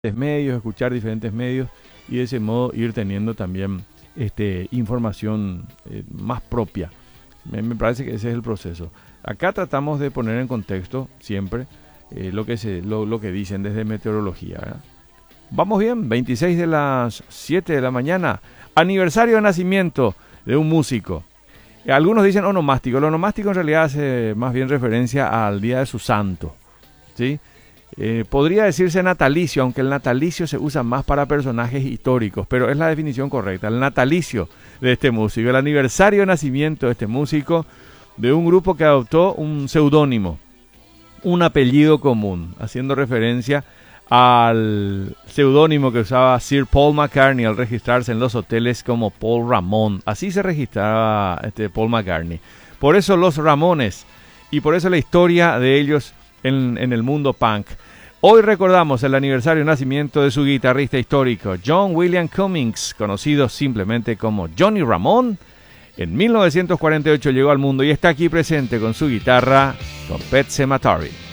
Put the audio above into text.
medios, escuchar diferentes medios y de ese modo ir teniendo también información más propia. Me parece que ese es el proceso. Acá tratamos de poner en contexto siempre lo que dicen desde meteorología, ¿verdad? Vamos bien, 26 de las 7 de la mañana, aniversario de nacimiento de un músico. Algunos dicen onomástico. El onomástico en realidad hace más bien referencia al día de su santo, ¿sí? Podría decirse natalicio, aunque el natalicio se usa más para personajes históricos, pero es la definición correcta, el natalicio de este músico, el aniversario de nacimiento de este músico, de un grupo que adoptó un seudónimo, un apellido común, haciendo referencia al seudónimo que usaba Sir Paul McCartney al registrarse en los hoteles como Paul Ramón. Así se registraba Paul McCartney. Por eso los Ramones y por eso la historia de ellos en el mundo punk. Hoy recordamos el aniversario de nacimiento de su guitarrista histórico, John William Cummings, conocido simplemente como Johnny Ramone. En 1948 llegó al mundo y está aquí presente con su guitarra, con Pet Sematary.